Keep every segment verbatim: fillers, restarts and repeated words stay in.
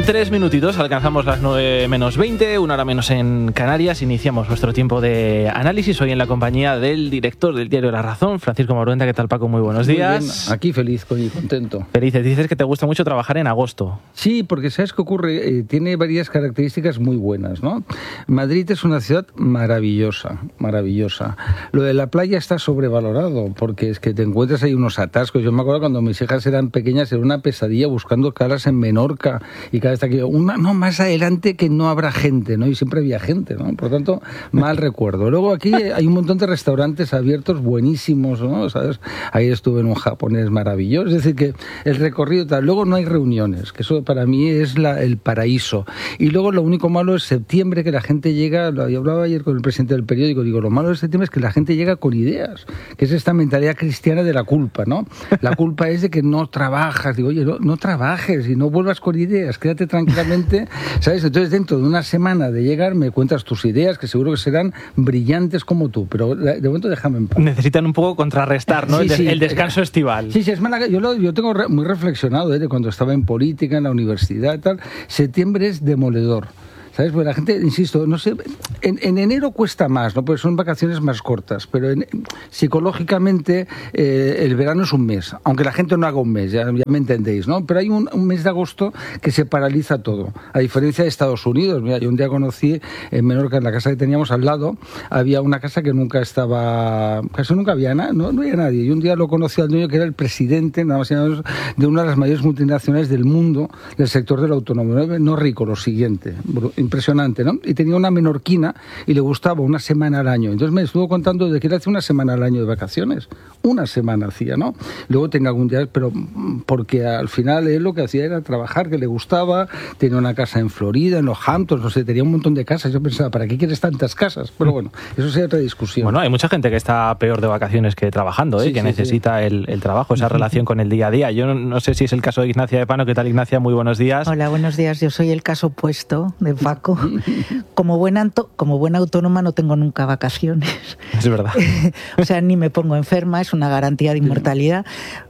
tres minutitos alcanzamos las nueve menos veinte, una hora menos en Canarias. Iniciamos nuestro tiempo de análisis hoy en la compañía del director del diario La Razón, Francisco Maruenda. ¿Qué tal, Paco? Muy buenos días. Muy bien. Aquí feliz y contento. Felices. Dices que te gusta mucho trabajar en agosto. Sí, porque ¿sabes qué ocurre? Eh, tiene varias características muy buenas, ¿no? Madrid es una ciudad maravillosa, maravillosa. Lo de la playa está sobrevalorado, porque es que te encuentras ahí unos atascos. Yo me acuerdo cuando mis hijas eran pequeñas, era una pesadilla buscando calas en Menorca, y cada vez aquí, una, no, más adelante que no habrá gente, ¿no? Y siempre había gente, ¿no? Por lo tanto, mal recuerdo. Luego aquí hay un montón de restaurantes abiertos buenísimos, ¿no? ¿Sabes? Ahí estuve en un japonés maravilloso. Es decir, que el recorrido tal. Luego no hay reuniones, que eso para mí es la, el paraíso. Y luego lo único malo es septiembre, que la gente llega, lo hablaba ayer con el presidente del periódico, digo, lo malo de septiembre es que la gente llega con ideas, que es esta mentalidad cristiana de la culpa, ¿no? La culpa es de que no trabajas. Digo, oye, no, no trabajes y no vuelvas con ideas, quédate tranquilamente, ¿sabes? Entonces, dentro de una semana de llegar, me cuentas tus ideas, que seguro que serán brillantes como tú, pero de momento déjame en paz. Necesitan un poco contrarrestar, ¿no? Sí, el, des- sí, el descanso estival. Sí, sí, es mala. Yo, lo, yo tengo re, muy reflexionado, ¿eh? De cuando estaba en política, en la universidad y tal. Septiembre es demoledor. ¿Sabes? Porque la gente, insisto, no sé, en, en enero cuesta más, ¿no? Porque son vacaciones más cortas, pero en, psicológicamente eh, el verano es un mes, aunque la gente no haga un mes, ya, ya me entendéis, ¿no? Pero hay un, un mes de agosto que se paraliza todo, a diferencia de Estados Unidos. Mira, yo un día conocí en Menorca, en la casa que teníamos al lado, había una casa que nunca estaba, casi nunca había nada, no, no había nadie, y un día lo conocí al dueño, que era el presidente, nada más y nada menos, de una de las mayores multinacionales del mundo, del sector del automóvil, no rico, lo siguiente, impresionante, ¿no? Y tenía una menorquina y le gustaba una semana al año. Entonces me estuvo contando de que él hacía una semana al año de vacaciones. Una semana hacía, ¿no? Luego tenía algún día, pero porque al final él lo que hacía era trabajar, que le gustaba, tenía una casa en Florida, en los Hamptons, no sé, tenía un montón de casas. Yo pensaba, ¿para qué quieres tantas casas? Pero bueno, eso sería otra discusión. Bueno, hay mucha gente que está peor de vacaciones que trabajando, ¿eh? Sí, que sí, necesita sí. El, el trabajo, esa relación con el día a día. Yo no, no sé si es el caso de Ignacia de Pano. ¿Qué tal, Ignacia? Muy buenos días. Hola, buenos días. Yo soy el caso opuesto de Paco. Como buena, como buena autónoma no tengo nunca vacaciones. Es verdad. O sea, ni me pongo enferma, es una garantía de inmortalidad.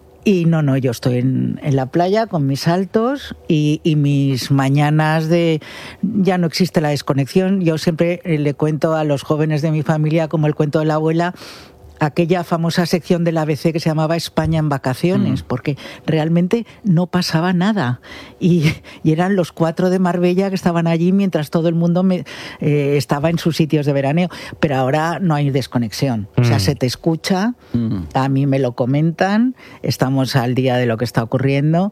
Y no, no, yo estoy en, en la playa con mis saltos y, y mis mañanas de... Ya no existe la desconexión. Yo siempre le cuento a los jóvenes de mi familia, como el cuento de la abuela, aquella famosa sección del A B C que se llamaba España en vacaciones, mm. porque realmente no pasaba nada. Y, y eran los cuatro de Marbella que estaban allí mientras todo el mundo me, eh, estaba en sus sitios de veraneo. Pero ahora no hay desconexión. Mm. O sea, se te escucha, mm. a mí me lo comentan, estamos al día de lo que está ocurriendo.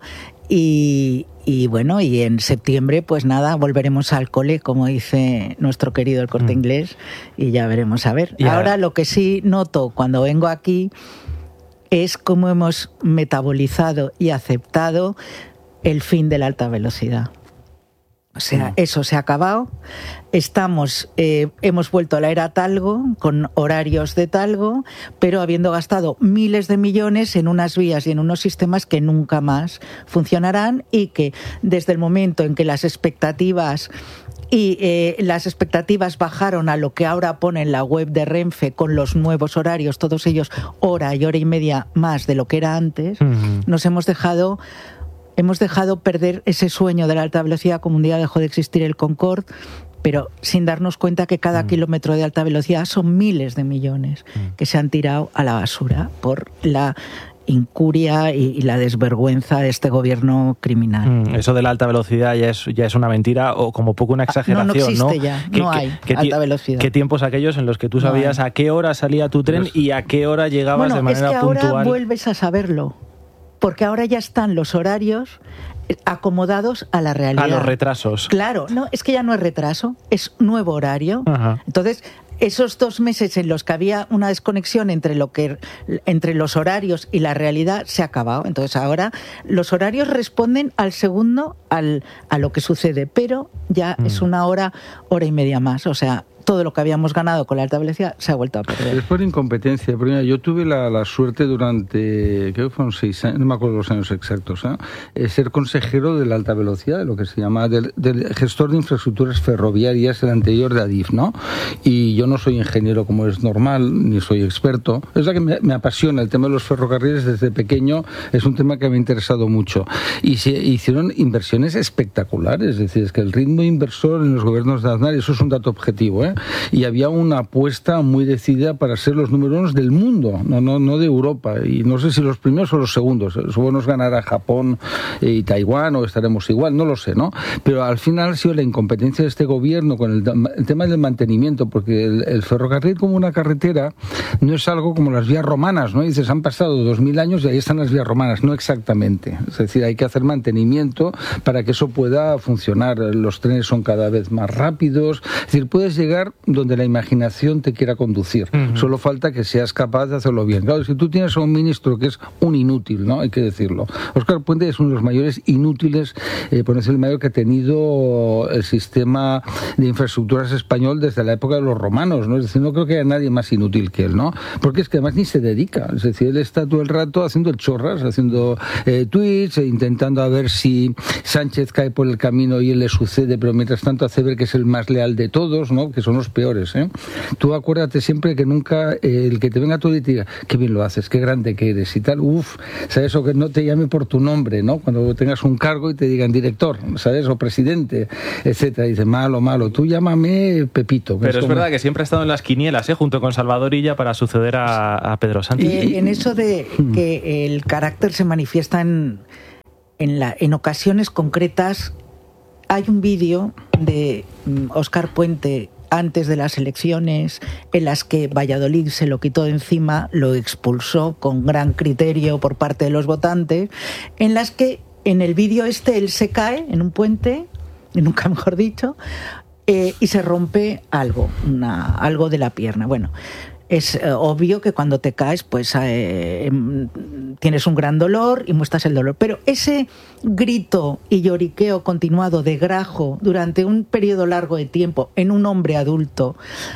Y, y bueno, y en septiembre, pues nada, volveremos al cole, como dice nuestro querido El Corte mm. Inglés, y ya veremos a ver. Y ahora, ahora lo que sí noto cuando vengo aquí es cómo hemos metabolizado y aceptado el fin de la alta velocidad. O sea, mm. eso se ha acabado. Estamos, eh, hemos vuelto a la era Talgo, con horarios de Talgo, pero habiendo gastado miles de millones en unas vías y en unos sistemas que nunca más funcionarán, y que desde el momento en que las expectativas y eh, las expectativas bajaron a lo que ahora pone en la web de Renfe con los nuevos horarios, todos ellos hora y hora y media más de lo que era antes, mm. nos hemos dejado... Hemos dejado perder ese sueño de la alta velocidad, como un día dejó de existir el Concorde, pero sin darnos cuenta que cada mm. kilómetro de alta velocidad son miles de millones mm. que se han tirado a la basura por la incuria y, y la desvergüenza de este gobierno criminal. Mm, eso de la alta velocidad ya es, ya es una mentira o como poco una exageración, ¿no? No, no existe ¿no? ya, ¿Qué, no hay qué, alta velocidad. ¿Qué tiempos aquellos en los que tú sabías no a qué hora salía tu tren pues, y a qué hora llegabas bueno, de manera es que puntual? Ahora vuelves a saberlo. Porque ahora ya están los horarios acomodados a la realidad. A los retrasos. Claro, no, es que ya no es retraso, es nuevo horario. Ajá. Entonces, esos dos meses en los que había una desconexión entre lo que entre los horarios y la realidad se ha acabado. Entonces ahora los horarios responden al segundo al, a lo que sucede, pero ya mm. es una hora, hora y media más. O sea, todo lo que habíamos ganado con la alta velocidad se ha vuelto a perder. Es por incompetencia. Porque yo tuve la, la suerte durante, creo que fueron seis años, no me acuerdo los años exactos, ¿eh? ser consejero de la alta velocidad, de lo que se llama, del, del gestor de infraestructuras ferroviarias, el anterior de Adif, ¿no? Y yo no soy ingeniero como es normal, ni soy experto. Es la que me, me apasiona, el tema de los ferrocarriles desde pequeño, es un tema que me ha interesado mucho. Y se hicieron inversiones espectaculares, es decir, es que el ritmo inversor en los gobiernos de Aznar, eso es un dato objetivo, ¿eh? Y había una apuesta muy decidida para ser los número uno del mundo, no, no, no de Europa, y no sé si los primeros o los segundos, supongo nos ganará Japón y Taiwán o estaremos igual, no lo sé, ¿no? Pero al final ha sido la incompetencia de este gobierno con el, el tema del mantenimiento, porque el, el ferrocarril como una carretera no es algo como las vías romanas, ¿no? Y dices, han pasado dos mil años y ahí están las vías romanas, no exactamente, es decir, hay que hacer mantenimiento para que eso pueda funcionar, los trenes son cada vez más rápidos, es decir, puedes llegar donde la imaginación te quiera conducir, uh-huh. Solo falta que seas capaz de hacerlo bien. Claro, si tú tienes a un ministro que es un inútil, ¿no? Hay que decirlo. Óscar Puente es uno de los mayores inútiles, eh, por no decir el mayor, que ha tenido el sistema de infraestructuras español desde la época de los romanos, ¿no? Es decir, no creo que haya nadie más inútil que él, ¿no? Porque es que además ni se dedica, es decir, él está todo el rato haciendo el chorras, haciendo eh, tweets, e intentando a ver si Sánchez cae por el camino y él le sucede, pero mientras tanto hace ver que es el más leal de todos, ¿no? Que son los peores, ¿eh? Tú acuérdate siempre que nunca eh, el que te venga todo y te diga, qué bien lo haces, qué grande que eres y tal, uff, ¿sabes? O que no te llame por tu nombre, ¿no? Cuando tengas un cargo y te digan director, ¿sabes? O presidente, etcétera. Dice, malo, malo, tú llámame Pepito. Pero es, es como... verdad que siempre ha estado en las quinielas, ¿eh? Junto con Salvador Illa para suceder a, a Pedro Sánchez. Eh, en eso de que el carácter se manifiesta en, en, la, en ocasiones concretas, hay un vídeo de Óscar Puente antes de las elecciones, en las que Valladolid se lo quitó de encima, lo expulsó con gran criterio por parte de los votantes, en las que en el vídeo este él se cae en un puente, nunca mejor dicho, eh, y se rompe algo, una, algo de la pierna. Bueno, es eh, obvio que cuando te caes, pues eh, tienes un gran dolor y muestras el dolor. Pero ese grito y lloriqueo continuado de grajo durante un periodo largo de tiempo en un hombre adulto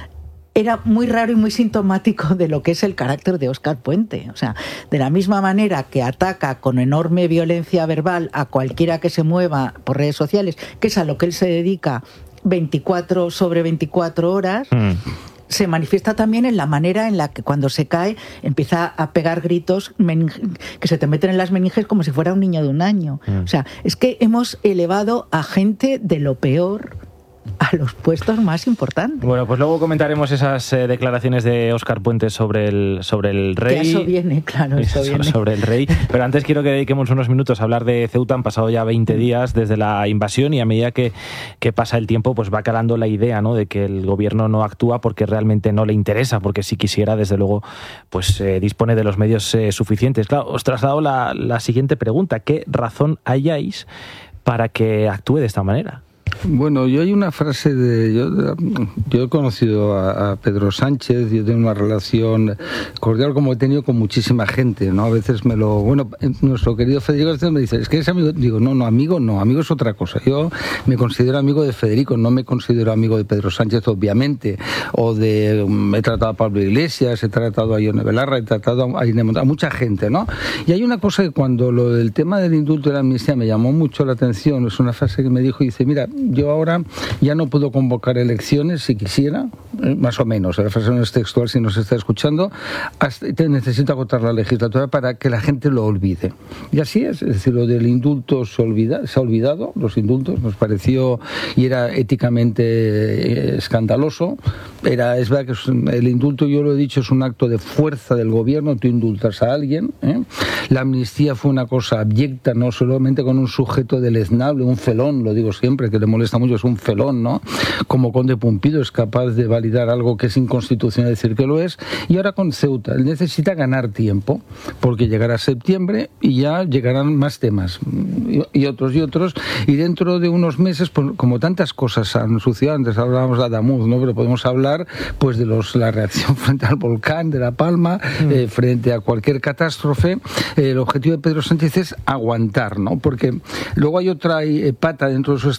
era muy raro y muy sintomático de lo que es el carácter de Óscar Puente. O sea, de la misma manera que ataca con enorme violencia verbal a cualquiera que se mueva por redes sociales, que es a lo que él se dedica veinticuatro sobre veinticuatro horas, mm. se manifiesta también en la manera en la que cuando se cae empieza a pegar gritos que se te meten en las meninges como si fuera un niño de un año. Mm. O sea, es que hemos elevado a gente de lo peor a los puestos más importantes. Bueno, pues luego comentaremos esas eh, declaraciones de Óscar Puente sobre el, sobre el rey. Que eso viene, claro, eso viene. Sobre el rey. Pero antes quiero que dediquemos unos minutos a hablar de Ceuta. Han pasado ya veinte días desde la invasión y a medida que, que pasa el tiempo, pues va calando la idea, ¿no?, de que el gobierno no actúa porque realmente no le interesa, porque si quisiera, desde luego, pues eh, dispone de los medios eh, suficientes. Claro, os traslado la, la siguiente pregunta. ¿Qué razón hayáis para que actúe de esta manera? Bueno, yo hay una frase de... Yo, yo he conocido a, a Pedro Sánchez, yo tengo una relación cordial como he tenido con muchísima gente, ¿no? A veces me lo... Bueno, nuestro querido Federico me dice, ¿es que eres amigo? Digo, no, no, amigo no, amigo es otra cosa. Yo me considero amigo de Federico, no me considero amigo de Pedro Sánchez, obviamente, o de... He tratado a Pablo Iglesias, he tratado a Ione Belarra, he tratado a, a mucha gente, ¿no? Y hay una cosa que cuando lo del tema del indulto de la amnistía me llamó mucho la atención, es una frase que me dijo y dice, mira, yo ahora ya no puedo convocar elecciones si quisiera, eh, más o menos, la frase no es textual si nos está escuchando, hasta, te necesito agotar la legislatura para que la gente lo olvide. Y así es, es decir, lo del indulto se, olvida, se ha olvidado, los indultos, nos pareció y era éticamente eh, escandaloso. Era, es verdad que el indulto, yo lo he dicho, es un acto de fuerza del gobierno, tú indultas a alguien, ¿eh? La amnistía fue una cosa abyecta, no solamente con un sujeto deleznable, un felón, lo digo siempre, que le molesta mucho, es un felón, ¿no? Como Conde Pumpido es capaz de validar algo que es inconstitucional, decir que lo es, y ahora con Ceuta, él necesita ganar tiempo, porque llegará septiembre y ya llegarán más temas, y, y otros y otros, y dentro de unos meses, pues, como tantas cosas han sucedido, antes hablábamos de Adamuz, ¿no? Pero podemos hablar, pues, de los, la reacción frente al volcán de La Palma, mm. eh, frente a cualquier catástrofe. Eh, el objetivo de Pedro Sánchez es aguantar, ¿no? Porque luego hay otra eh, pata dentro de su estrategia,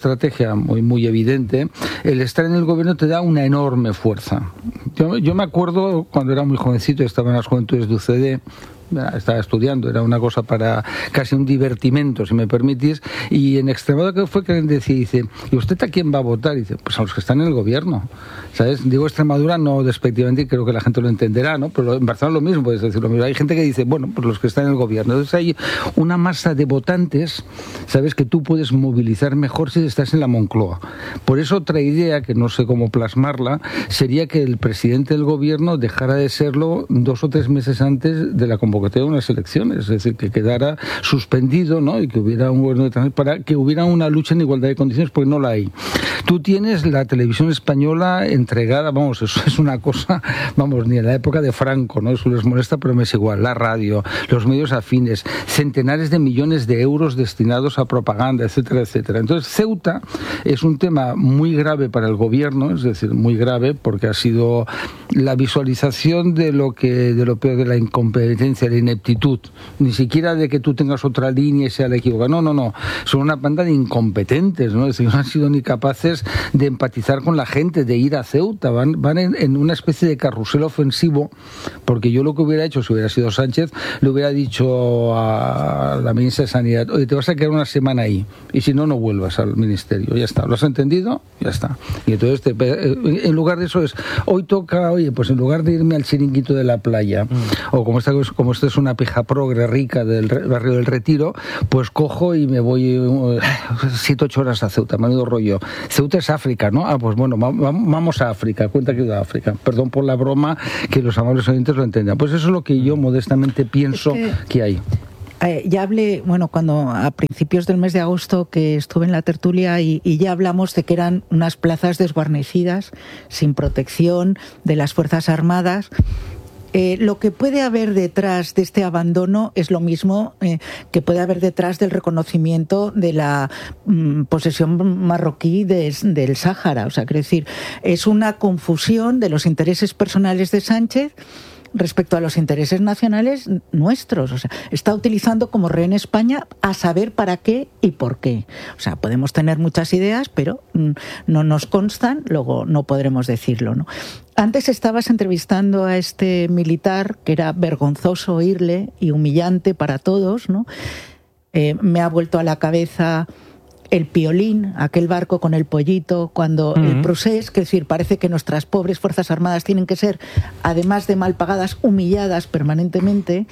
sea muy, muy evidente, el estar en el gobierno te da una enorme fuerza. Yo, yo me acuerdo cuando era muy jovencito, estaba en las juventudes de U C D, estaba estudiando, era una cosa para casi un divertimento, si me permitís, y en Extremadura que fue que decía, dice, ¿y usted a quién va a votar? Y dice, pues a los que están en el gobierno, ¿sabes? Digo Extremadura no despectivamente, creo que la gente lo entenderá, ¿no? Pero en Barcelona lo mismo, puedes decir lo mismo. Hay gente que dice, bueno, pues los que están en el gobierno. Entonces hay una masa de votantes, ¿sabes? Que tú puedes movilizar mejor si estás en la Moncloa. Por eso otra idea, que no sé cómo plasmarla, sería que el presidente del gobierno dejara de serlo dos o tres meses antes de la convocatoria de unas elecciones, es decir, que quedara suspendido, ¿no? Y que hubiera un gobierno de transición, para que hubiera una lucha en igualdad de condiciones, porque no la hay. Tú tienes la televisión española entregada, vamos, eso es una cosa, vamos, ni en la época de Franco, ¿no? Eso les molesta, pero me es igual, la radio, los medios afines, centenares de millones de euros destinados a propaganda, etcétera, etcétera. Entonces, Ceuta es un tema muy grave para el gobierno, es decir, muy grave, porque ha sido la visualización de lo que, de lo peor de la incompetencia, la ineptitud, ni siquiera de que tú tengas otra línea y sea la equivocada, no, no, no, son una banda de incompetentes, ¿no? Es decir, no han sido ni capaces de empatizar con la gente, de ir a Ceuta, van, van en, en una especie de carrusel ofensivo, porque yo lo que hubiera hecho si hubiera sido Sánchez, le hubiera dicho a la ministra de Sanidad, oye, te vas a quedar una semana ahí, y si no, no vuelvas al ministerio, ya está, ¿lo has entendido? Ya está. Y entonces, te, en lugar de eso es, hoy toca, oye, pues en lugar de irme al chiringuito de la playa, mm. o como esta, como esta es una pija progre rica del barrio del Retiro, pues cojo y me voy uh, siete, ocho horas a Ceuta, menudo rollo. Ceuta es África, ¿no? Ah, pues bueno, va, va, vamos a África, cuenta que he ido a África. Perdón por la broma, que los amables oyentes lo entendan. Pues eso es lo que yo modestamente pienso es que, que hay. Eh, ya hablé, bueno, cuando a principios del mes de agosto que estuve en la tertulia y, y ya hablamos de que eran unas plazas desguarnecidas, sin protección de las Fuerzas Armadas. Eh, lo que puede haber detrás de este abandono es lo mismo eh, que puede haber detrás del reconocimiento de la mm, posesión marroquí de, del Sáhara. O sea, quiero decir, es una confusión de los intereses personales de Sánchez respecto a los intereses nacionales nuestros. O sea, está utilizando como rehén España a saber para qué y por qué. O sea, podemos tener muchas ideas, pero mm, no nos constan, luego no podremos decirlo, ¿no? Antes estabas entrevistando a este militar que era vergonzoso oírle y humillante para todos, ¿no? Eh, me ha vuelto a la cabeza el Piolín, aquel barco con el pollito, cuando uh-huh. el procés, que es decir, parece que nuestras pobres Fuerzas Armadas tienen que ser, además de mal pagadas, humilladas permanentemente.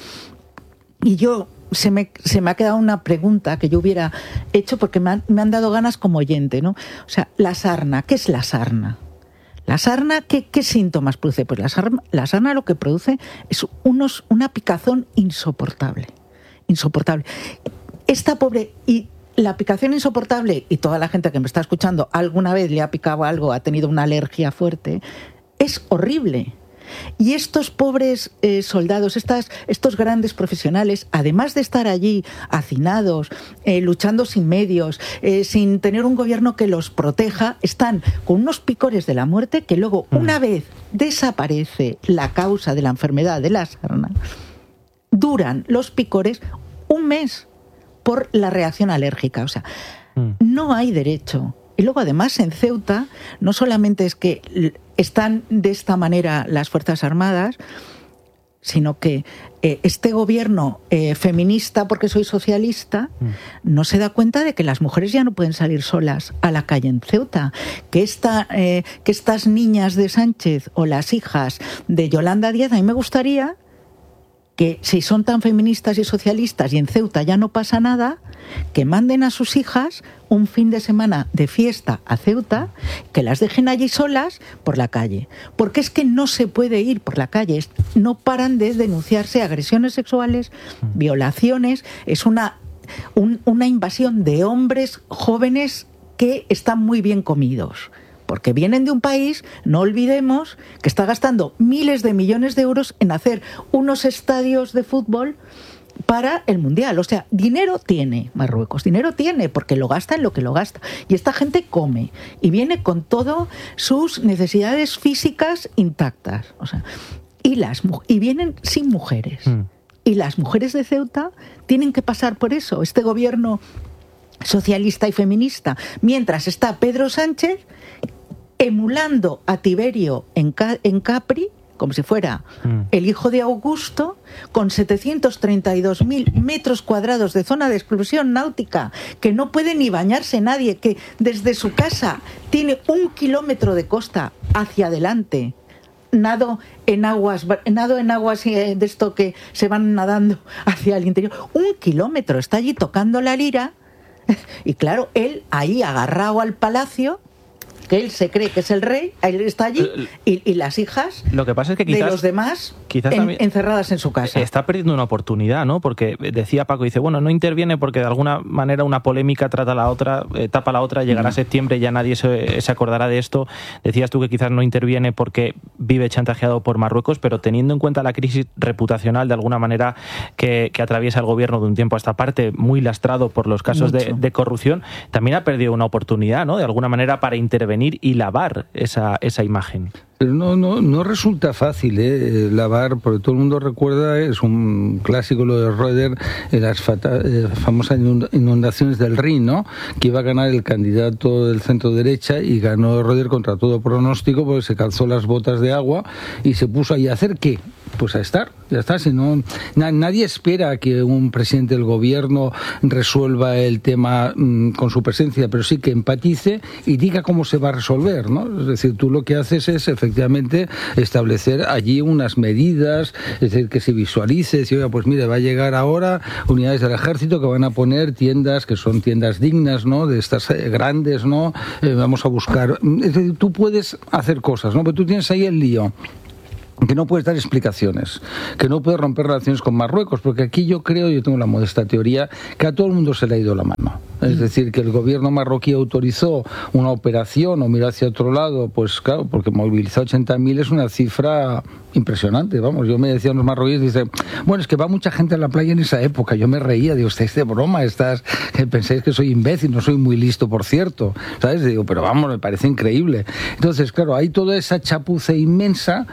Y yo, se me, se me ha quedado una pregunta que yo hubiera hecho porque me han, me han dado ganas como oyente, ¿no? O sea, la sarna, ¿qué es la sarna? La sarna, ¿qué, qué síntomas produce? Pues la sarna, la sarna lo que produce es unos, una picazón insoportable, insoportable. Esta pobre... y la picación insoportable, y toda la gente que me está escuchando alguna vez le ha picado algo, ha tenido una alergia fuerte, es horrible. Y estos pobres eh, soldados, estas, estos grandes profesionales, además de estar allí hacinados, eh, luchando sin medios, eh, sin tener un gobierno que los proteja, están con unos picores de la muerte que luego, mm. una vez desaparece la causa de la enfermedad de la sarna, duran los picores un mes por la reacción alérgica. O sea, mm. no hay derecho. Y luego, además, en Ceuta, no solamente es que están de esta manera las Fuerzas Armadas, sino que eh, este gobierno eh, feminista, porque soy socialista, mm. no se da cuenta de que las mujeres ya no pueden salir solas a la calle en Ceuta, que, esta, eh, que estas niñas de Sánchez o las hijas de Yolanda Díaz, a mí me gustaría que si son tan feministas y socialistas y en Ceuta ya no pasa nada, que manden a sus hijas un fin de semana de fiesta a Ceuta, que las dejen allí solas por la calle. Porque es que no se puede ir por la calle, no paran de denunciarse agresiones sexuales, violaciones, es una, un, una invasión de hombres jóvenes que están muy bien comidos. Porque vienen de un país, no olvidemos, que está gastando miles de millones de euros en hacer unos estadios de fútbol para el Mundial. O sea, dinero tiene Marruecos, dinero tiene, porque lo gasta en lo que lo gasta. Y esta gente come y viene con todas sus necesidades físicas intactas. O sea, y, las, y vienen sin mujeres. Mm. Y las mujeres de Ceuta tienen que pasar por eso. Este gobierno socialista y feminista, mientras está Pedro Sánchez emulando a Tiberio en, Ca- en Capri, como si fuera mm. el hijo de Augusto, con setecientos treinta y dos mil metros cuadrados de zona de exclusión náutica, que no puede ni bañarse nadie, que desde su casa tiene un kilómetro de costa hacia adelante. Nado en aguas, nado en aguas de esto que se van nadando hacia el interior. Un kilómetro, está allí tocando la lira. Y claro, él ahí agarrado al palacio, que él se cree que es el rey, él está allí, y, y las hijas Lo que pasa es que quizás, de los demás quizás en, encerradas en su casa. Está perdiendo una oportunidad, ¿no? Porque decía Paco, dice, bueno, no interviene porque de alguna manera una polémica trata a la otra, eh, tapa a la otra, llegará mm. septiembre y ya nadie se, se acordará de esto. Decías tú que quizás no interviene porque vive chantajeado por Marruecos, pero teniendo en cuenta la crisis reputacional de alguna manera que, que atraviesa el gobierno de un tiempo a esta parte, muy lastrado por los casos de, de corrupción, también ha perdido una oportunidad, ¿no? De alguna manera para intervenir y lavar esa, esa imagen. Pero no, no, no resulta fácil ¿eh? lavar, porque todo el mundo recuerda, es un clásico lo de Röder, en las fata, eh, famosas inundaciones del Rin, ¿no? Que iba a ganar el candidato del centro derecha y ganó Röder contra todo pronóstico porque se calzó las botas de agua y se puso ahí a hacer ¿qué? Pues a estar, ya está. Si no, na, nadie espera que un presidente del gobierno resuelva el tema mmm, con su presencia, pero sí que empatice y diga cómo se va a resolver, ¿no? Es decir, tú lo que haces es efectivamente establecer allí unas medidas, es decir, que se visualice, decir, oiga, pues mire, va a llegar ahora unidades del ejército que van a poner tiendas que son tiendas dignas, ¿no? De estas eh, grandes, ¿no? Eh, vamos a buscar. Es decir, tú puedes hacer cosas, ¿no? Pero tú tienes ahí el lío. Que no puedes dar explicaciones, que no puedes romper relaciones con Marruecos, porque aquí yo creo, yo tengo la modesta teoría, que a todo el mundo se le ha ido la mano. Es decir, que el gobierno marroquí autorizó una operación o miró hacia otro lado, pues claro, porque movilizar ochenta mil es una cifra impresionante, vamos. Yo me decían los marroquíes, dicen, bueno, es que va mucha gente a la playa en esa época. Yo me reía, digo, usted es de broma, estás, que pensáis que soy imbécil, no soy muy listo, por cierto, ¿sabes? Digo, pero vamos, me parece increíble. Entonces, claro, hay toda esa chapuza inmensa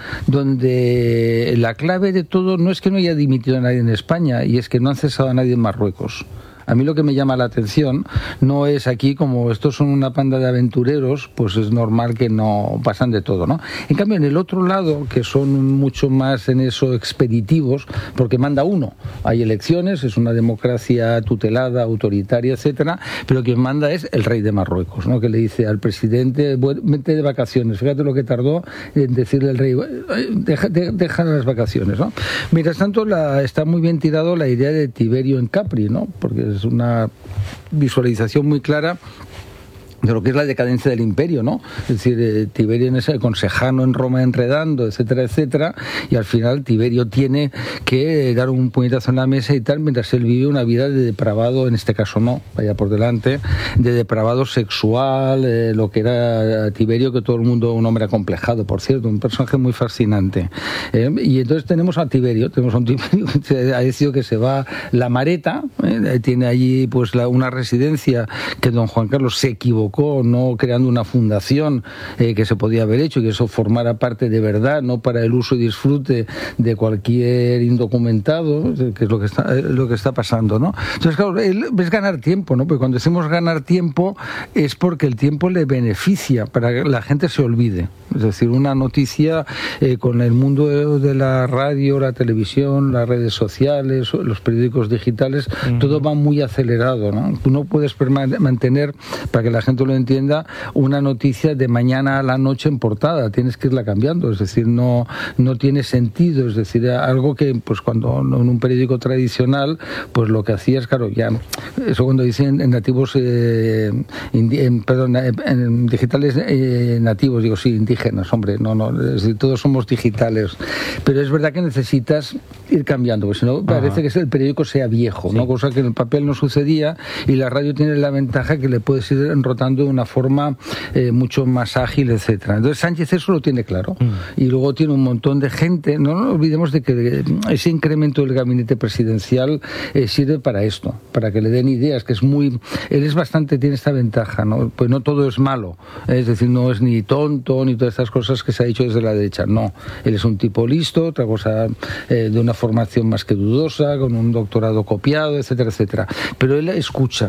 donde la clave de todo no es que no haya dimitido a nadie en España, y es que no han cesado a nadie en Marruecos. A mí lo que me llama la atención no es aquí, como estos son una panda de aventureros, pues es normal que no pasan de todo, ¿no? En cambio, en el otro lado, que son mucho más en eso expeditivos, porque manda uno. Hay elecciones, es una democracia tutelada, autoritaria, etcétera, pero quien manda es el rey de Marruecos, ¿no? Que le dice al presidente, vete de vacaciones. Fíjate lo que tardó en decirle al rey, deja, deja las vacaciones, ¿no? Mientras tanto, la, está muy bien tirado la idea de Tiberio en Capri, ¿no? Porque es una visualización muy clara de lo que es la decadencia del imperio, ¿no? Es decir, eh, Tiberio en ese, con Sejano en Roma enredando, etcétera, etcétera, y al final Tiberio tiene que dar un puñetazo en la mesa y tal, mientras él vive una vida de depravado, en este caso no, vaya por delante, de depravado sexual, eh, lo que era Tiberio, que todo el mundo, un hombre acomplejado, por cierto, un personaje muy fascinante. Eh, y entonces tenemos a Tiberio, tenemos a un Tiberio que ha decidido que se va la Mareta, eh, tiene allí pues la, una residencia que don Juan Carlos se equivocó, no creando una fundación eh, que se podía haber hecho y que eso formara parte de verdad, no para el uso y disfrute de cualquier indocumentado, que es lo que está, lo que está pasando, ¿no? Entonces, claro, es ganar tiempo, ¿no? Porque cuando decimos ganar tiempo es porque el tiempo le beneficia para que la gente se olvide. Es decir, una noticia eh, con el mundo de, de la radio, la televisión, las redes sociales, los periódicos digitales, uh-huh. todo va muy acelerado, ¿no? Tú no puedes perma- mantener, para que la gente lo entienda, una noticia de mañana a la noche en portada, tienes que irla cambiando, es decir, no, no tiene sentido, es decir, algo que pues cuando en un periódico tradicional, pues lo que hacías, claro, ya, eso cuando dicen en nativos, eh, indi- en, perdón, en digitales eh, nativos, digo, sí, indígenas, hombre, no, no, es decir, todos somos digitales, pero es verdad que necesitas ir cambiando, porque si no parece Ajá. que el periódico sea viejo, sí. ¿no? Cosa que en el papel no sucedía, y la radio tiene la ventaja que le puedes ir enrotando de una forma eh, mucho más ágil, etcétera. Entonces Sánchez eso lo tiene claro, mm. y luego tiene un montón de gente. No nos olvidemos de que ese incremento del gabinete presidencial eh, sirve para esto, para que le den ideas, que es muy, él es bastante, tiene esta ventaja, ¿no? Pues no todo es malo, es decir, no es ni tonto ni todas estas cosas que se ha dicho desde la derecha, no, él es un tipo listo, otra cosa eh, de una formación más que dudosa, con un doctorado copiado, etcétera, etcétera, pero él escucha.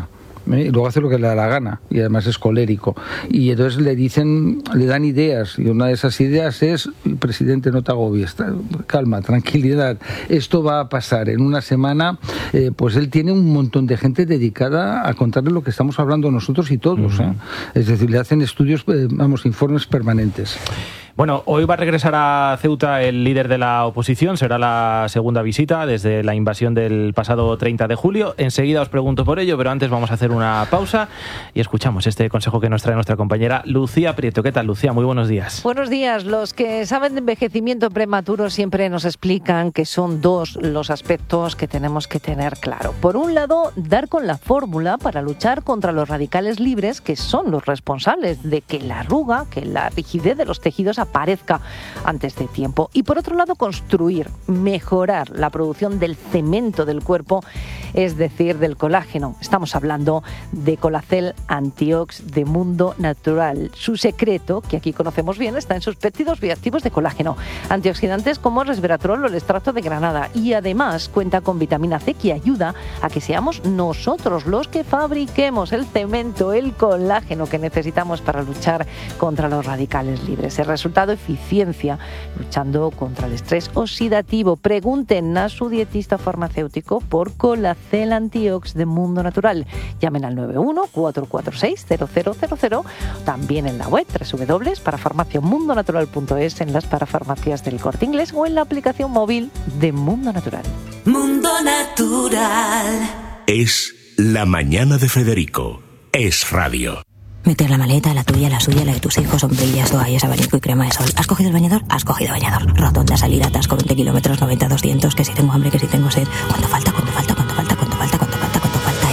¿eh? Y luego hace lo que le da la gana, y además es colérico. Y entonces le dicen, le dan ideas, y una de esas ideas es: presidente, no te agobies, calma, tranquilidad, esto va a pasar. En una semana, eh, pues él tiene un montón de gente dedicada a contarle lo que estamos hablando nosotros y todos, ¿eh? Es decir, le hacen estudios, eh, vamos, informes permanentes. Bueno, hoy va a regresar a Ceuta el líder de la oposición, será la segunda visita desde la invasión del pasado treinta de julio. Enseguida os pregunto por ello, pero antes vamos a hacer una pausa y escuchamos este consejo que nos trae nuestra compañera Lucía Prieto. ¿Qué tal, Lucía? Muy buenos días. Buenos días. Los que saben de envejecimiento prematuro siempre nos explican que son dos los aspectos que tenemos que tener claro. Por un lado, dar con la fórmula para luchar contra los radicales libres, que son los responsables de que la arruga, que la rigidez de los tejidos aparezca antes de tiempo. Y por otro lado, construir, mejorar la producción del cemento del cuerpo, es decir, del colágeno. Estamos hablando de Colacel Antiox de Mundo Natural. Su secreto, que aquí conocemos bien, está en sus péptidos bioactivos de colágeno, antioxidantes como resveratrol o el extracto de granada, y además cuenta con vitamina C, que ayuda a que seamos nosotros los que fabriquemos el cemento, el colágeno que necesitamos para luchar contra los radicales libres. El resultado: eficiencia luchando contra el estrés oxidativo. Pregunten a su dietista farmacéutico por Colacel Antiox de Mundo Natural. Llamen al nueve uno cuatro cuatro seis cero cero cero cero, también en la web doble u doble u doble u punto para farmacia mundo natural punto es, en las parafarmacias del Corte Inglés o en la aplicación móvil de Mundo Natural. Mundo Natural. Es La Mañana de Federico. Es radio. Meter la maleta, la tuya, la suya, la de tus hijos, sombrillas, toallas, abanico y crema de sol. ¿Has cogido el bañador? Has cogido bañador. Rotonda, salida, atasco, veinte kilómetros, noventa, doscientos, que si tengo hambre, que si tengo sed. ¿Cuánto falta? ¿Cuánto falta? ¿Cuánto falta? ¿Cuánto falta? ¿Cuánto falta? ¿Cuánto falta?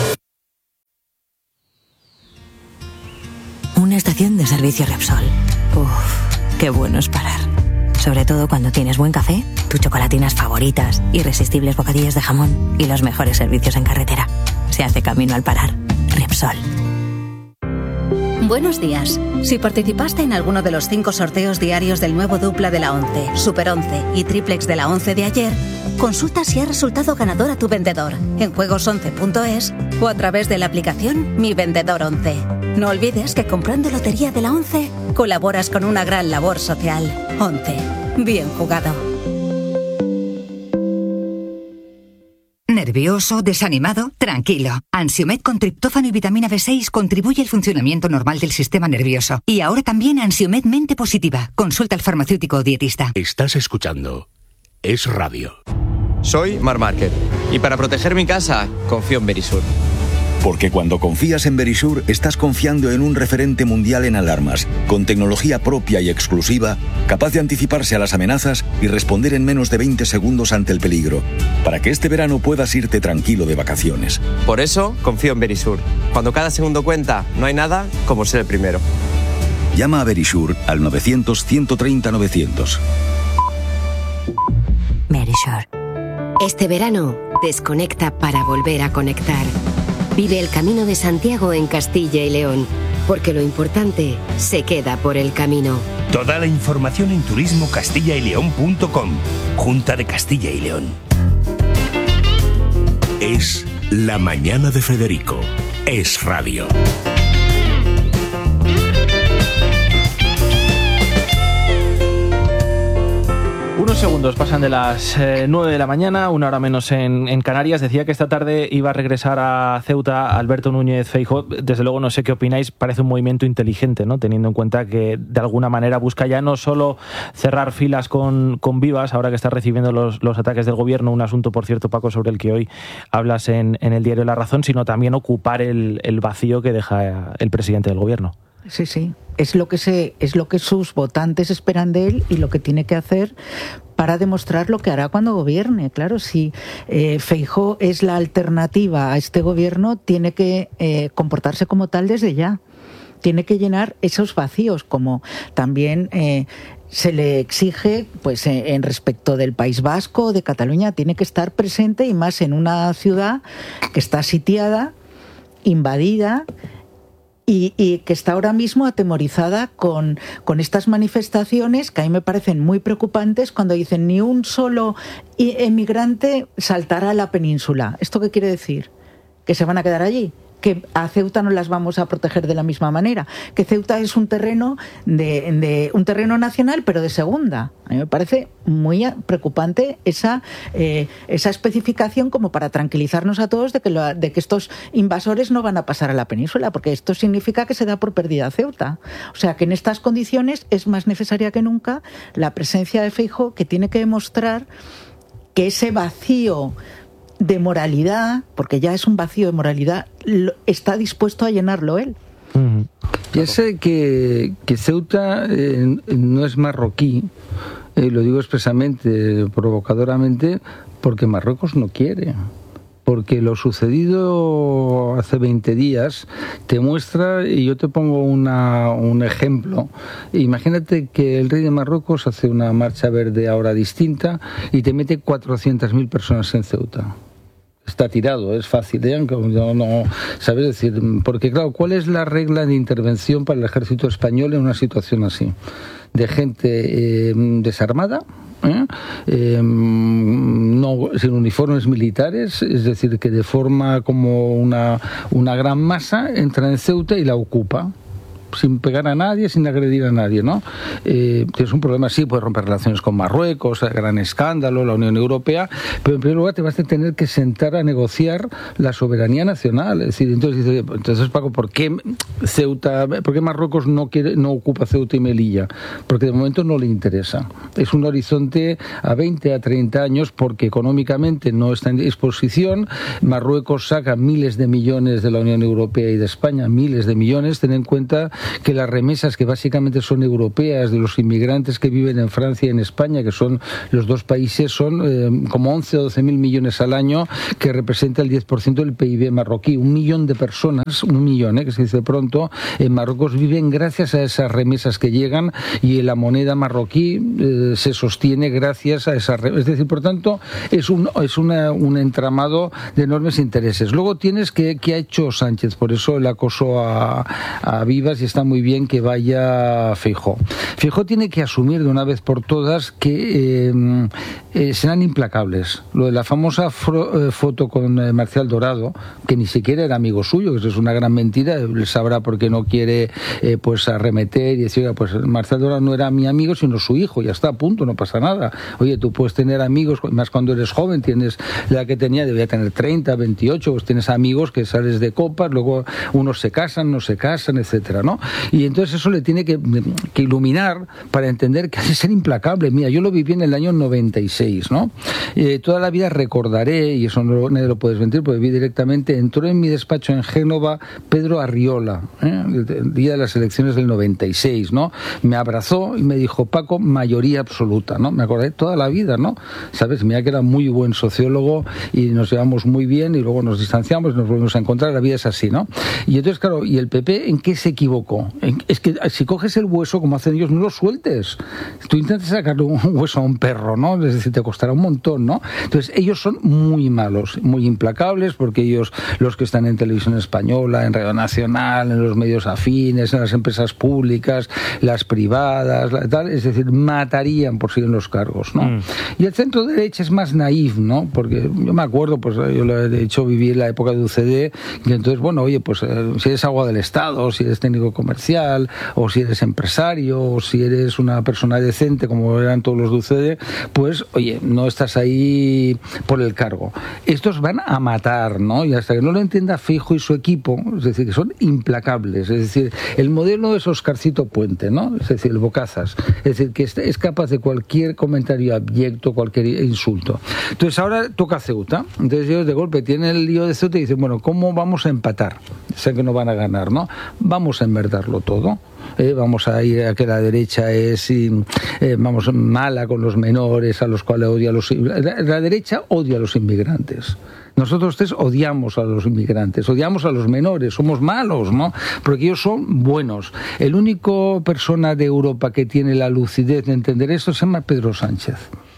Y... una estación de servicio Repsol. Uff, qué bueno es parar. Sobre todo cuando tienes buen café, tus chocolatinas favoritas, irresistibles bocadillos de jamón y los mejores servicios en carretera. Se hace camino al parar. Repsol. Buenos días. Si participaste en alguno de los cinco sorteos diarios del nuevo dupla de la once, Super once y triplex de la once de ayer, consulta si ha resultado ganador a tu vendedor en juegos once punto es o a través de la aplicación Mi Vendedor once. No olvides que comprando Lotería de la once colaboras con una gran labor social. once. Bien jugado. ¿Nervioso? ¿Desanimado? Tranquilo. Ansiomed con triptófano y vitamina B seis contribuye al funcionamiento normal del sistema nervioso. Y ahora también Ansiomed Mente Positiva. Consulta al farmacéutico o dietista. Estás escuchando Es Radio. Soy Mar Márquez y para proteger mi casa confío en Verisur. Porque cuando confías en Verisur, estás confiando en un referente mundial en alarmas, con tecnología propia y exclusiva, capaz de anticiparse a las amenazas y responder en menos de veinte segundos ante el peligro, para que este verano puedas irte tranquilo de vacaciones. Por eso confío en Verisur. Cuando cada segundo cuenta, no hay nada como ser el primero. Llama a Verisur al novecientos, ciento treinta, novecientos. Verisur. Este verano, desconecta para volver a conectar. Vive el Camino de Santiago en Castilla y León, porque lo importante se queda por el camino. Toda la información en turismo castilla y león punto com. Junta de Castilla y León. Es La Mañana de Federico. Es radio. Unos segundos pasan de las eh, nueve de la mañana, una hora menos en, en Canarias. Decía que esta tarde iba a regresar a Ceuta Alberto Núñez Feijóo. Desde luego no sé qué opináis, parece un movimiento inteligente, ¿no? Teniendo en cuenta que de alguna manera busca ya no solo cerrar filas con, con Vivas, ahora que está recibiendo los, los ataques del gobierno, un asunto, por cierto, Paco, sobre el que hoy hablas en, en el diario La Razón, sino también ocupar el, el vacío que deja el presidente del gobierno. Sí, sí. Es lo que se, es lo que sus votantes esperan de él y lo que tiene que hacer para demostrar lo que hará cuando gobierne. Claro, si eh, Feijóo es la alternativa a este gobierno, tiene que eh, comportarse como tal desde ya. Tiene que llenar esos vacíos, como también eh, se le exige, pues eh, en respecto del País Vasco, de Cataluña, tiene que estar presente, y más en una ciudad que está sitiada, invadida, Y, y que está ahora mismo atemorizada con, con estas manifestaciones que a mí me parecen muy preocupantes, cuando dicen ni un solo emigrante saltará a la península. ¿Esto qué quiere decir? ¿Que se van a quedar allí? que a Ceuta no las vamos a proteger de la misma manera, que Ceuta es un terreno de, de un terreno nacional, pero de segunda. A mí me parece muy preocupante esa eh, esa especificación como para tranquilizarnos a todos de que, lo, de que estos invasores no van a pasar a la península, porque esto significa que se da por perdida Ceuta. O sea que en estas condiciones es más necesaria que nunca la presencia de Feijóo, que tiene que demostrar que ese vacío de moralidad, porque ya es un vacío de moralidad, lo, está dispuesto a llenarlo él. Uh-huh. Piense que, que Ceuta eh, no es marroquí, eh, lo digo expresamente, provocadoramente, porque Marruecos no quiere. Porque lo sucedido hace veinte días te muestra, y yo te pongo una, un ejemplo. Imagínate que el rey de Marruecos hace una marcha verde ahora distinta y te mete cuatrocientas mil personas en Ceuta. Está tirado, es fácil, ¿eh? No, no, ¿sabes? Decir, porque claro, ¿cuál es la regla de intervención para el ejército español en una situación así? De gente eh, desarmada, ¿eh? Eh, no, sin uniformes militares, es decir, que de forma como una, una gran masa entra en Ceuta y la ocupa, sin pegar a nadie, sin agredir a nadie, ¿no? Eh, tienes un problema, sí, puedes romper relaciones con Marruecos, gran escándalo, la Unión Europea, pero en primer lugar te vas a tener que sentar a negociar la soberanía nacional. Es decir, entonces dice, entonces Paco, ¿por qué Ceuta, por qué Marruecos no quiere, no ocupa Ceuta y Melilla? Porque de momento no le interesa. Es un horizonte a veinte, a treinta años, porque económicamente no está en disposición. Marruecos saca miles de millones de la Unión Europea y de España, miles de millones. Ten en cuenta que las remesas, que básicamente son europeas, de los inmigrantes que viven en Francia y en España, que son los dos países, son eh, como once o doce mil millones al año, que representa el diez por ciento del P I B marroquí. Un millón de personas, un millón, eh, que se dice pronto, en Marruecos viven gracias a esas remesas que llegan, y la moneda marroquí eh, se sostiene gracias a esas remesas. Es decir, por tanto, es un, es una, un entramado de enormes intereses. Luego tienes que, ¿qué ha hecho Sánchez? Por eso el acoso a, a Vivas, y está muy bien que vaya Feijóo. Feijóo tiene que asumir de una vez por todas que eh, eh, serán implacables. Lo de la famosa fro, eh, foto con eh, Marcial Dorado, que ni siquiera era amigo suyo, que eso es una gran mentira, él sabrá por qué no quiere eh, pues arremeter y decir, pues Marcial Dorado no era mi amigo, sino su hijo, ya está, a punto, no pasa nada. Oye, tú puedes tener amigos, más cuando eres joven, tienes la edad que tenía, debía tener treinta, veintiocho, pues tienes amigos que sales de copas, luego unos se casan, no se casan, etcétera, ¿no? Y entonces eso le tiene que, que iluminar para entender que hay que ser implacable. Mira, yo lo viví en el año noventa y seis, ¿no? Eh, toda la vida recordaré, y eso no, nadie lo puede desmentir, porque vi directamente, entró en mi despacho en Génova Pedro Arriola, ¿eh? el, el día de las elecciones del noventa y seis, ¿no? Me abrazó y me dijo, Paco, mayoría absoluta, ¿no? Me acordé toda la vida, ¿no? ¿Sabes? Mira que era muy buen sociólogo y nos llevamos muy bien y luego nos distanciamos y nos volvemos a encontrar, la vida es así, ¿no? Y entonces, claro, ¿y el P P en qué se equivocó? Es que si coges el hueso, como hacen ellos, no lo sueltes. Tú intentas sacarle un hueso a un perro, ¿no? Es decir, te costará un montón, ¿no? Entonces, ellos son muy malos, muy implacables, porque ellos, los que están en Televisión Española, en Radio Nacional, en los medios afines, en las empresas públicas, las privadas, la, tal, es decir, matarían por seguir en los cargos, ¿no? Mm. Y el centro derecha es más naif, ¿no? Porque yo me acuerdo, pues yo lo he hecho vivir la época de U C D, y entonces, bueno, oye, pues eh, si eres agua del Estado, si eres técnico comercial, o si eres empresario, o si eres una persona decente, como eran todos los de U C D, pues, oye, no estás ahí por el cargo. Estos van a matar, ¿no? Y hasta que no lo entienda Feijóo y su equipo, es decir, que son implacables. Es decir, el modelo es Oscarcito Puente, ¿no? Es decir, el Bocazas. Es decir, que es capaz de cualquier comentario abyecto, cualquier insulto. Entonces, ahora toca Ceuta. Entonces, ellos de golpe tienen el lío de Ceuta y dicen, bueno, ¿cómo vamos a empatar? Sé que no van a ganar, ¿no? Vamos a enverdarlo todo. Eh, vamos a ir a que la derecha es eh, vamos mala con los menores, a los cuales odia a los la, la derecha odia a los inmigrantes. Nosotros tres odiamos a los inmigrantes, odiamos a los menores, somos malos, ¿no? Porque ellos son buenos. El único persona de Europa que tiene la lucidez de entender esto se llama Pedro Sánchez.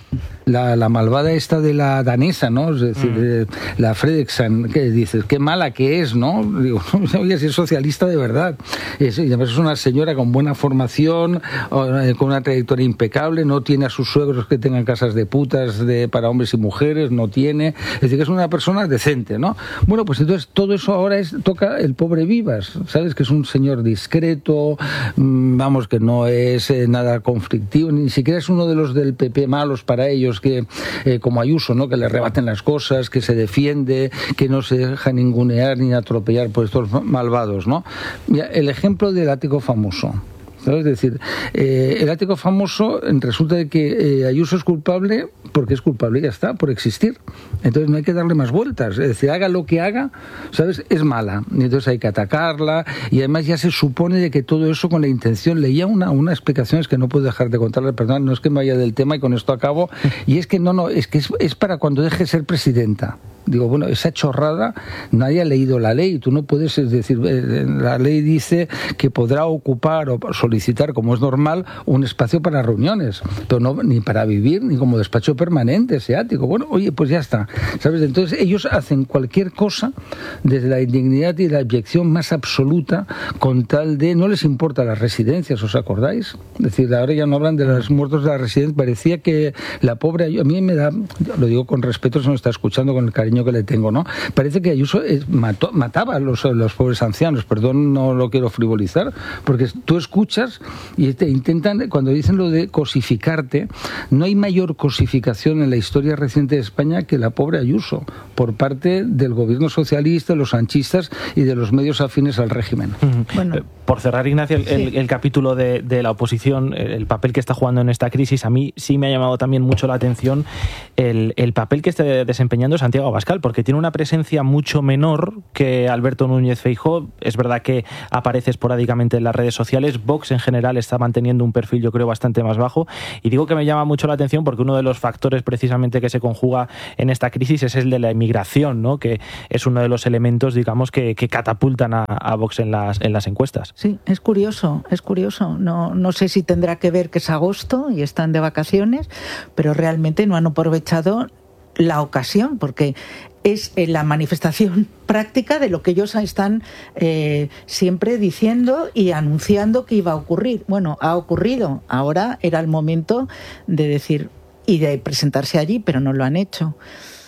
la, la malvada esta de la danesa, ¿no? Es decir, mm. eh, la Fredriksson, que dices, qué mala que es, ¿no? Digo, oye, si es socialista de verdad. Es, y además es una señora con buena formación, eh, con una trayectoria impecable, no tiene a sus suegros que tengan casas de putas de, para hombres y mujeres, no tiene. Es decir, que es una persona decente, ¿no? Bueno, pues entonces todo eso ahora es, toca el pobre Vivas, ¿sabes? Que es un señor discreto, mmm, vamos, que no es eh, nada conflictivo, ni siquiera es uno de los del P P malos para ellos, que eh, como Ayuso, ¿no? Que le rebaten las cosas, que se defiende, que no se deja ningunear ni atropellar por estos malvados, ¿no? Mira, el ejemplo del ático famoso. ¿Sabes? Es decir, eh, el ático famoso resulta de que eh, Ayuso es culpable porque es culpable y ya está, por existir. Entonces no hay que darle más vueltas. Es decir, haga lo que haga, ¿sabes? Es mala. Y entonces hay que atacarla y además ya se supone de que todo eso con la intención. Leía una, una explicación, es que no puedo dejar de contarle, perdón, no es que me vaya del tema y con esto acabo, y es que no, no, es que es, es para cuando deje de ser presidenta. Digo, bueno, esa chorrada, nadie ha leído la ley, tú no puedes, es decir, la ley dice que podrá ocupar o solicitar, como es normal, un espacio para reuniones, pero no ni para vivir, ni como despacho permanente, ese ático. Bueno, oye, pues ya está, ¿sabes? Entonces ellos hacen cualquier cosa desde la indignidad y la abyección más absoluta con tal de, no les importa las residencias, ¿os acordáis? Es decir, ahora ya no hablan de los muertos de la residencia, parecía que la pobre, a mí me da, lo digo con respeto, se me está escuchando con el cariño que le tengo, ¿no? Parece que Ayuso mató, mataba a los, los pobres ancianos, perdón, no lo quiero frivolizar, porque tú escuchas y te intentan, cuando dicen lo de cosificarte, no hay mayor cosificación en la historia reciente de España que la pobre Ayuso, por parte del gobierno socialista, de los sanchistas y de los medios afines al régimen. Bueno. Por cerrar, Ignacio, el, sí. el, el capítulo de, de la oposición, el papel que está jugando en esta crisis, a mí sí me ha llamado también mucho la atención el, el papel que está desempeñando Santiago Abascal, porque tiene una presencia mucho menor que Alberto Núñez Feijóo. Es verdad que aparece esporádicamente en las redes sociales. Vox en general está manteniendo un perfil, yo creo, bastante más bajo. Y digo que me llama mucho la atención porque uno de los factores precisamente que se conjuga en esta crisis es el de la inmigración, ¿no? Que es uno de los elementos, digamos, que, que catapultan a, a Vox en las, en las encuestas. Sí, es curioso, es curioso. No, no sé si tendrá que ver que es agosto y están de vacaciones, pero realmente no han aprovechado la ocasión, porque es la manifestación práctica de lo que ellos están eh, siempre diciendo y anunciando que iba a ocurrir. Bueno, ha ocurrido. Ahora era el momento de decir y de presentarse allí, pero no lo han hecho.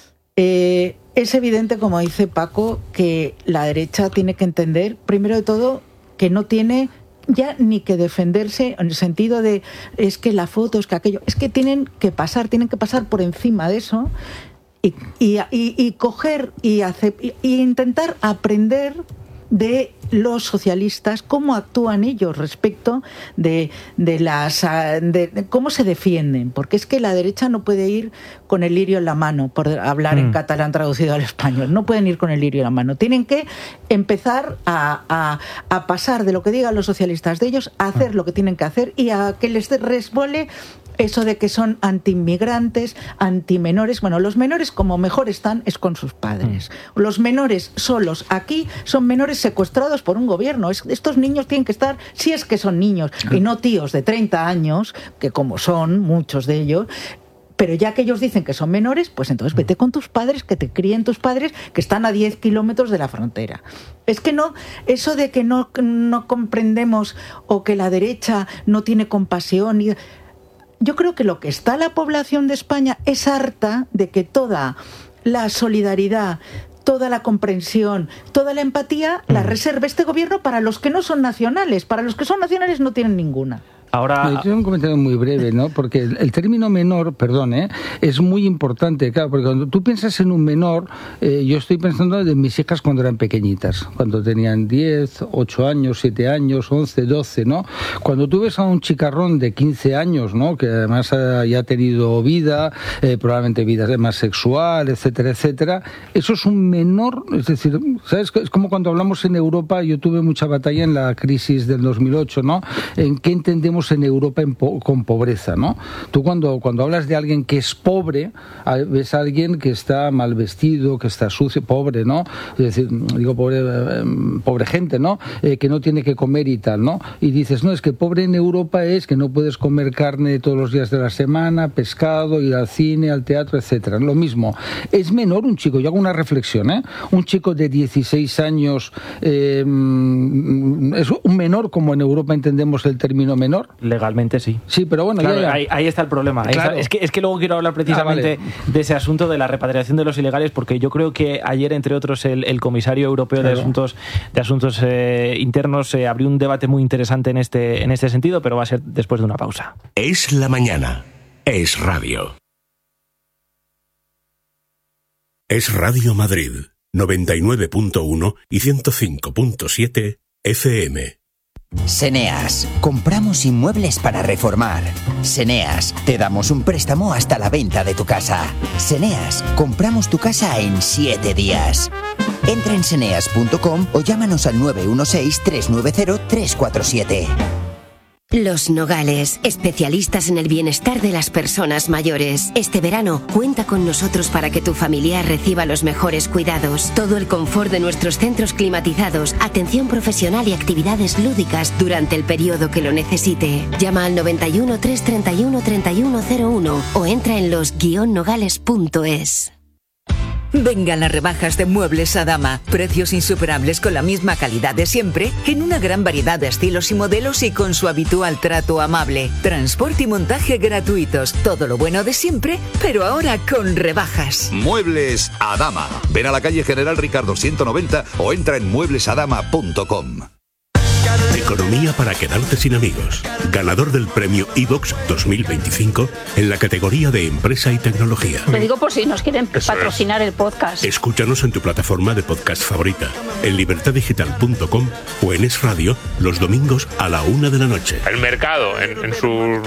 Eh, es evidente, como dice Paco, que la derecha tiene que entender, primero de todo, que no tiene ya ni que defenderse en el sentido de es que la foto, es que aquello, es que tienen que pasar, tienen que pasar por encima de eso y, y, y, y coger y, hacer, y, y intentar aprender de los socialistas, cómo actúan ellos respecto de, de las de, de cómo se defienden, porque es que la derecha no puede ir con el lirio en la mano, por hablar mm. en catalán traducido al español, no pueden ir con el lirio en la mano, tienen que empezar a, a, a pasar de lo que digan los socialistas de ellos, a hacer lo que tienen que hacer y a que les resbole eso de que son antiinmigrantes, antimenores. Bueno, los menores como mejor están es con sus padres. Mm. Los menores solos aquí son menores secuestrados por un gobierno. Es, estos niños tienen que estar, si es que son niños, y no tíos de treinta años, que como son muchos de ellos, pero ya que ellos dicen que son menores, pues entonces vete con tus padres, que te críen tus padres, que están a diez kilómetros de la frontera. Es que no, eso de que no, no comprendemos o que la derecha no tiene compasión y... Yo creo que lo que está la población de España es harta de que toda la solidaridad, toda la comprensión, toda la empatía la reserve este gobierno para los que no son nacionales. Para los que son nacionales no tienen ninguna. Ahora... Yo tengo un comentario muy breve, ¿no? Porque el, el término menor, perdón, ¿eh? es muy importante, claro, porque cuando tú piensas en un menor, eh, yo estoy pensando de mis hijas cuando eran pequeñitas, cuando tenían diez, ocho años, siete años, once, doce, ¿no? Cuando tú ves a un chicarrón de quince años, ¿no? Que además ha, ya ha tenido vida, eh, probablemente vida más sexual, etcétera, etcétera, eso es un menor, es decir, ¿sabes? Es como cuando hablamos en Europa, yo tuve mucha batalla en la crisis del dos mil ocho, ¿no? En qué entendemos vivimos en Europa en po- con pobreza, ¿no? Tú cuando, cuando hablas de alguien que es pobre, ves a alguien que está mal vestido, que está sucio, pobre, ¿no? Es decir, digo pobre, eh, pobre gente, ¿no? Eh, que no tiene que comer y tal, ¿no? Y dices, no, es que pobre en Europa es que no puedes comer carne todos los días de la semana, pescado, ir al cine, al teatro, etcétera. Lo mismo. Es menor un chico, yo hago una reflexión, ¿eh? Un chico de dieciséis años eh, es un menor como en Europa entendemos el término menor. Legalmente sí. Sí, pero bueno, claro, ya, ya. Ahí, ahí está el problema. Ahí Claro. está. Es, que, es que luego quiero hablar precisamente Ah, vale. de ese asunto de la repatriación de los ilegales, porque yo creo que ayer, entre otros, el, el comisario europeo Claro. de Asuntos, de asuntos eh, Internos eh, abrió un debate muy interesante en este, en este sentido, pero va a ser después de una pausa. Es la mañana. Es radio. Es Radio Madrid, noventa y nueve punto uno y ciento cinco punto siete F M. Seneas, compramos inmuebles para reformar. Seneas, te damos un préstamo hasta la venta de tu casa. Seneas, compramos tu casa en siete días. Entra en seneas punto com o llámanos al nueve uno seis, tres nueve cero, tres cuatro siete. Los Nogales, especialistas en el bienestar de las personas mayores. Este verano, cuenta con nosotros para que tu familiar reciba los mejores cuidados, todo el confort de nuestros centros climatizados, atención profesional y actividades lúdicas durante el periodo que lo necesite. Llama al noventa y uno, trescientos treinta y uno, treinta y uno cero uno o entra en los guion nogales punto es. Vengan las rebajas de Muebles Adama. Precios insuperables con la misma calidad de siempre, en una gran variedad de estilos y modelos y con su habitual trato amable. Transporte y montaje gratuitos. Todo lo bueno de siempre, pero ahora con rebajas. Muebles Adama. Ven a la calle General Ricardo ciento noventa o entra en muebles adama punto com. Economía para quedarte sin amigos. Ganador del premio iVox dos mil veinticinco en la categoría de Empresa y Tecnología. Lo digo por si nos quieren Eso patrocinar el podcast. Escúchanos en tu plataforma de podcast favorita, en libertad digital punto com o en Es Radio los domingos a la una de la noche. El mercado en, en su...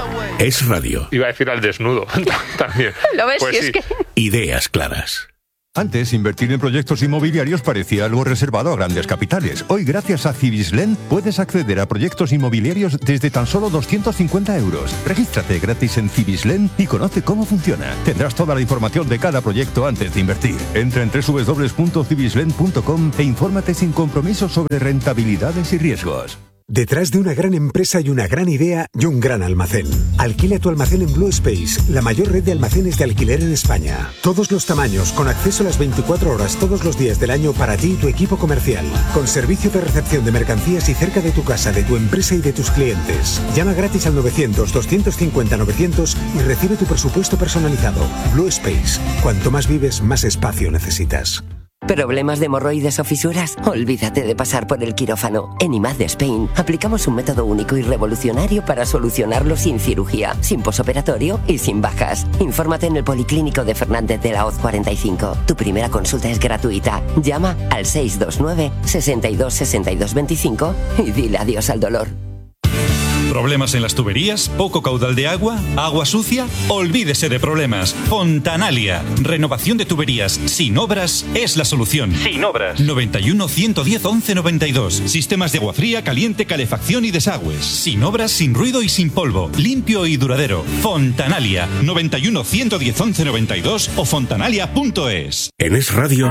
Es Radio. Iba a decir al desnudo también. ¿Lo ves? Pues Si es sí. que... Ideas claras. Antes, invertir en proyectos inmobiliarios parecía algo reservado a grandes capitales. Hoy, gracias a Cibislen, puedes acceder a proyectos inmobiliarios desde tan solo doscientos cincuenta euros. Regístrate gratis en Cibislen y conoce cómo funciona. Tendrás toda la información de cada proyecto antes de invertir. Entra en doble u doble u doble u punto cibislen punto com e infórmate sin compromiso sobre rentabilidades y riesgos. Detrás de una gran empresa y una gran idea y un gran almacén. Alquila tu almacén en Blue Space, la mayor red de almacenes de alquiler en España. Todos los tamaños, con acceso a las veinticuatro horas todos los días del año para ti y tu equipo comercial. Con servicio de recepción de mercancías y cerca de tu casa, de tu empresa y de tus clientes. Llama gratis al novecientos, doscientos cincuenta, novecientos y recibe tu presupuesto personalizado. Blue Space. Cuanto más vives, más espacio necesitas. ¿Problemas de hemorroides o fisuras? Olvídate de pasar por el quirófano. En I M A D de Spain aplicamos un método único y revolucionario para solucionarlo sin cirugía, sin posoperatorio y sin bajas. Infórmate en el Policlínico de Fernández de la Hoz cuarenta y cinco. Tu primera consulta es gratuita. Llama al seis dos nueve, sesenta y dos, sesenta y dos veinticinco y dile adiós al dolor. ¿Problemas en las tuberías? ¿Poco caudal de agua? ¿Agua sucia? Olvídese de problemas. Fontanalia. Renovación de tuberías sin obras es la solución. Sin obras. noventa y uno, ciento diez, once noventa y dos. Sistemas de agua fría, caliente, calefacción y desagües. Sin obras, sin ruido y sin polvo. Limpio y duradero. Fontanalia. noventa y uno, ciento diez, once noventa y dos o fontanalia punto es. En Es Radio,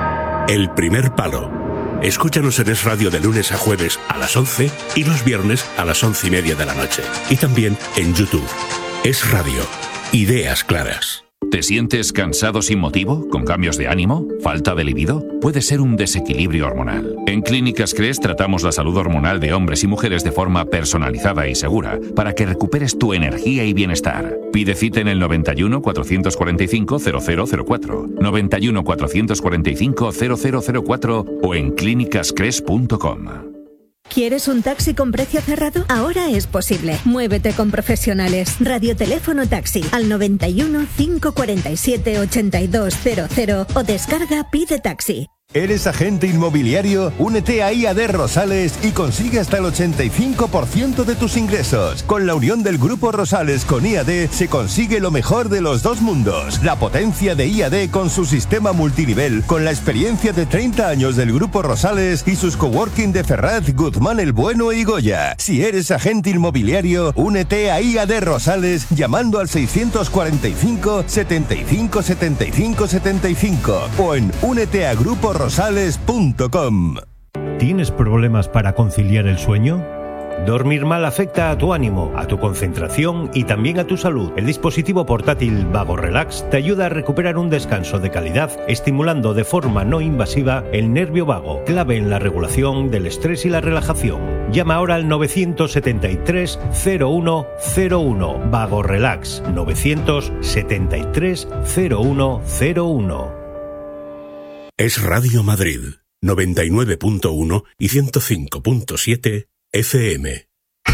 El Primer Palo. Escúchanos en Es Radio de lunes a jueves a las once y los viernes a las once y media de la noche. Y también en YouTube. Es Radio. Ideas claras. ¿Te sientes cansado sin motivo? ¿Con cambios de ánimo? ¿Falta de libido? Puede ser un desequilibrio hormonal. En Clínicas Cres tratamos la salud hormonal de hombres y mujeres de forma personalizada y segura para que recuperes tu energía y bienestar. Pide cita en el noventa y uno, cuatrocientos cuarenta y cinco, cero cero cero cuatro, noventa y uno, cuatrocientos cuarenta y cinco, cero cero cero cuatro o en clínicas cres punto com. ¿Quieres un taxi con precio cerrado? Ahora es posible. Muévete con profesionales. Radioteléfono Taxi al noventa y uno, cinco cuarenta y siete, ochenta y dos cero cero o descarga Pide Taxi. ¿Eres agente inmobiliario? Únete a I A D Rosales y consigue hasta el ochenta y cinco por ciento de tus ingresos. Con la unión del Grupo Rosales con I A D se consigue lo mejor de los dos mundos. La potencia de I A D con su sistema multinivel, con la experiencia de treinta años del Grupo Rosales y sus coworking de Ferraz, Guzmán el Bueno y Goya. Si eres agente inmobiliario, únete a I A D Rosales llamando al seiscientos cuarenta y cinco, setenta y cinco, setenta y cinco, setenta y cinco o en únete a grupo rosales punto com. ¿Tienes problemas para conciliar el sueño? Dormir mal afecta a tu ánimo, a tu concentración y también a tu salud. El dispositivo portátil Vago Relax te ayuda a recuperar un descanso de calidad, estimulando de forma no invasiva el nervio vago, clave en la regulación del estrés y la relajación. Llama ahora al novecientos setenta y tres, cero uno cero uno. Vago Relax, novecientos setenta y tres, cero uno cero uno. Es Radio Madrid, noventa y nueve punto uno y ciento cinco punto siete F M.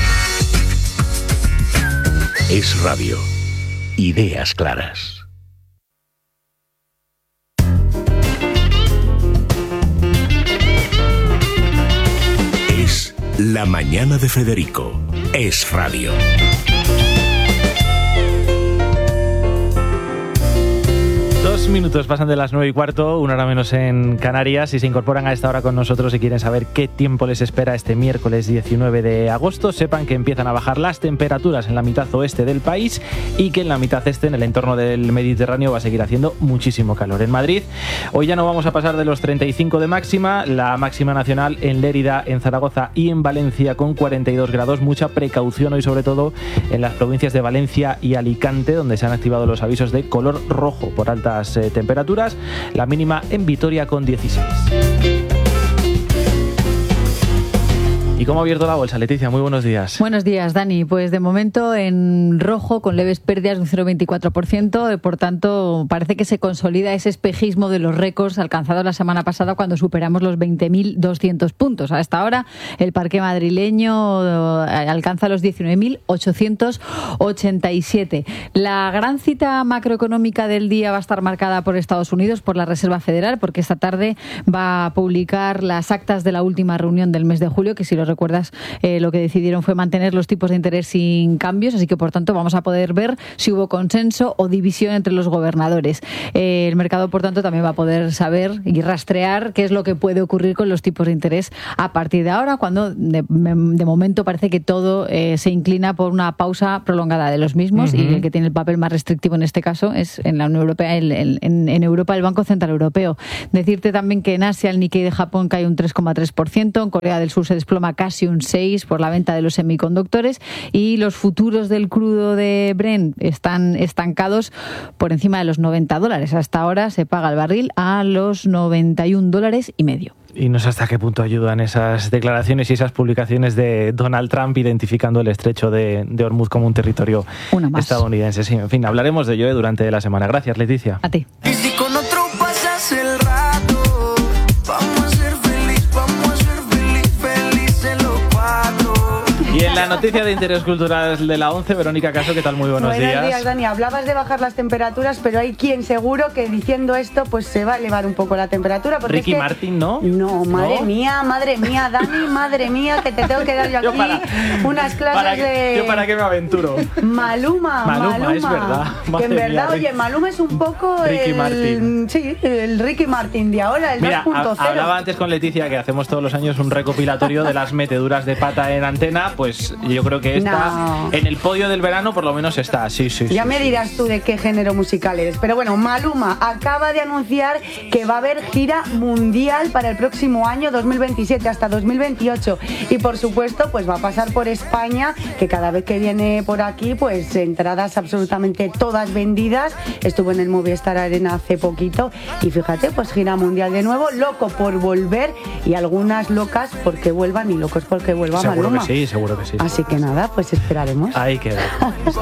Es radio. Ideas claras. Es La Mañana de Federico. Es radio. Dos minutos pasan de las nueve y cuarto, una hora menos en Canarias, y se incorporan a esta hora con nosotros y quieren saber qué tiempo les espera este miércoles diecinueve de agosto. Sepan que empiezan a bajar las temperaturas en la mitad oeste del país y que en la mitad este, en el entorno del Mediterráneo, va a seguir haciendo muchísimo calor. En Madrid, hoy ya no vamos a pasar de los treinta y cinco de máxima, la máxima nacional en Lérida, en Zaragoza y en Valencia con cuarenta y dos grados. Mucha precaución hoy, sobre todo en las provincias de Valencia y Alicante, donde se han activado los avisos de color rojo por alta Eh, temperaturas, la mínima en Vitoria con dieciséis. ¿Y cómo ha abierto la bolsa, Leticia? Muy buenos días. Buenos días, Dani. Pues de momento en rojo, con leves pérdidas de un cero coma veinticuatro por ciento. Por tanto, parece que se consolida ese espejismo de los récords alcanzados la semana pasada cuando superamos los veinte mil doscientos puntos. Hasta ahora, el parque madrileño alcanza los diecinueve mil ochocientos ochenta y siete. La gran cita macroeconómica del día va a estar marcada por Estados Unidos, por la Reserva Federal, porque esta tarde va a publicar las actas de la última reunión del mes de julio, que si lo recuerdas, eh, lo que decidieron fue mantener los tipos de interés sin cambios, así que por tanto vamos a poder ver si hubo consenso o división entre los gobernadores. Eh, el mercado, por tanto, también va a poder saber y rastrear qué es lo que puede ocurrir con los tipos de interés a partir de ahora, cuando de, de momento parece que todo eh, se inclina por una pausa prolongada de los mismos. Uh-huh. Y el que tiene el papel más restrictivo en este caso es en la Unión Europea, el, el, en, en Europa el Banco Central Europeo. Decirte también que en Asia el Nikkei de Japón cae un tres coma tres por ciento, en Corea del Sur se desploma casi un seis por ciento por la venta de los semiconductores, y los futuros del crudo de Brent están estancados por encima de los noventa dólares. Hasta ahora se paga el barril a los noventa y un dólares y medio. Y no sé hasta qué punto ayudan esas declaraciones y esas publicaciones de Donald Trump identificando el estrecho de, de Hormuz como un territorio estadounidense. Sí, en fin, hablaremos de ello durante la semana. Gracias, Leticia. A ti. Y si con otro pasas el rato, vamos a ser feliz, vamos a ser feliz, felices los cuatro. Y en la noticia de interés cultural de la once, Verónica Caso, ¿qué tal? Muy buenos, buenos días. días. Buenos días, Dani. Hablabas de bajar las temperaturas, pero hay quien seguro que diciendo esto pues se va a elevar un poco la temperatura. Porque Ricky es que... Martin, ¿no? No, madre ¿No? mía, madre mía, Dani, madre mía, que te tengo que dar yo aquí yo para, unas clases para que, de... Yo para qué me aventuro. Maluma, Maluma, Maluma. es verdad. Que en verdad, mía, oye, Maluma es un poco Ricky el... Martin. Sí, el Ricky Martin de ahora, el Mira, dos punto cero. Hablaba antes con Leticia que hacemos todos los años un recopilatorio de las meteduras de pata en antena, pues yo creo que esta, no. en el podio del verano por lo menos está, sí, sí. Ya sí, me sí. dirás tú de qué género musical eres. Pero bueno, Maluma acaba de anunciar que va a haber gira mundial para el próximo año dos mil veintisiete hasta dos mil veintiocho. Y por supuesto, pues va a pasar por España, que cada vez que viene por aquí, pues entradas absolutamente todas vendidas. Estuvo en el Movistar Arena hace poquito y fíjate, pues gira mundial de nuevo, loco por volver, y algunas locas porque vuelvan y locos porque vuelva seguro Maluma. Que sí, seguro que sí. Así que nada, pues esperaremos. Hay que ver.